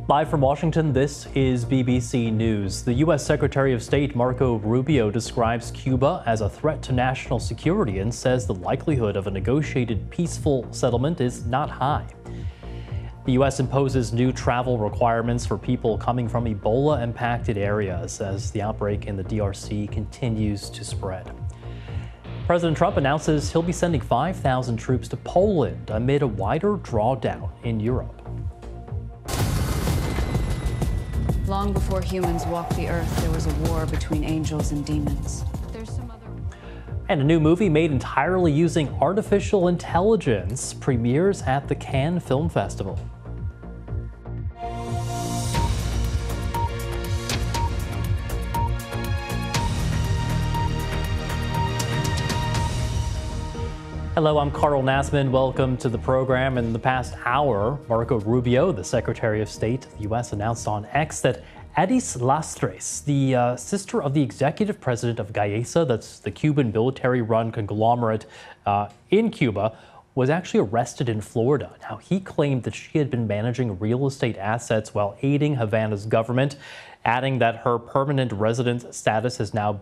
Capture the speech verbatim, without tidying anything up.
Live from Washington, this is B B C News. The U S Secretary of State Marco Rubio describes Cuba as a threat to national security and says the likelihood of a negotiated peaceful settlement is not high. The U S imposes new travel requirements for people coming from Ebola-impacted areas as the outbreak in the D R C continues to spread. President Trump announces he'll be sending five thousand troops to Poland amid a wider drawdown in Europe. Long before humans walked the earth, there was a war between angels and demons. There's some other... And a new movie made entirely using artificial intelligence premieres at the Cannes Film Festival. Hello, I'm Carl Nassman. Welcome to the program. In the past hour, Marco Rubio, the Secretary of State of the U S, announced on X that Addis Lastres, the uh, sister of the executive president of Gaesa, that's the Cuban military-run conglomerate uh, in Cuba, was actually arrested in Florida. Now, he claimed that she had been managing real estate assets while aiding Havana's government, adding that her permanent resident status has now